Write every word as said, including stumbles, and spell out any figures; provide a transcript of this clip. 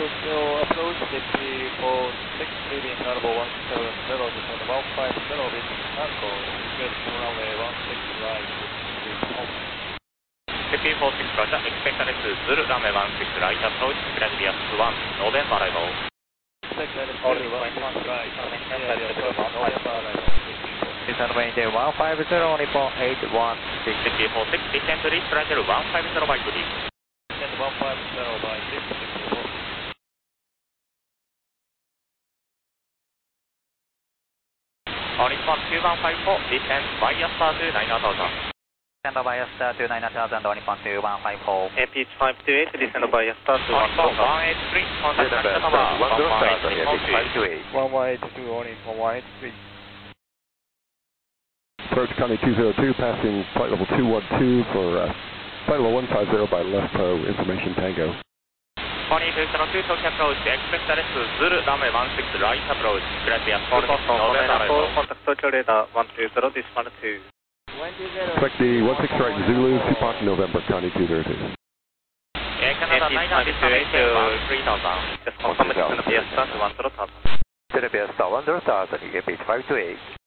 Tokyo approach D P four six leading Narbo one seven zero, descend one five zero with Narco, request from runway one six right, reach home. D P four six Roger, expect Alice Zulu, runway one six right, approach, clear via one, November arrival. Expect Alice Zulu, one six right, clear via November arrival. Descend wind one five zero, Nippon eight one six. D P four six, descend reach Brazil one five zero by two D. Descend one five zero by six six four. On Nippon two one five four, descend via star to nine thousand. Descend via star to nine thousand, on Nippon two one five four. A P five two eight, descend via star to On one Nippon thousand. one eight three, contact Descend Nakita Tower, one zero one thousand, eight A P five two eight. one one eight two, on Nippon one eight three. Approach Connie two zero two, passing flight level two one two for uh, flight level one five zero by left pro, information Tango. Connie two zero two, Tokyo approach, expect Alice Zulu, runway one six right approach, clear via On two Nippon November arrival. contact Tokyo radar one two zero, descend two. Expect the one six right Zulu, Supok November, Connie two zero two. Air Canada nine hundred descend one three thousand. Just confirm descend via star to one zero thousand. Descend via star one zero thousand, A P five two eight.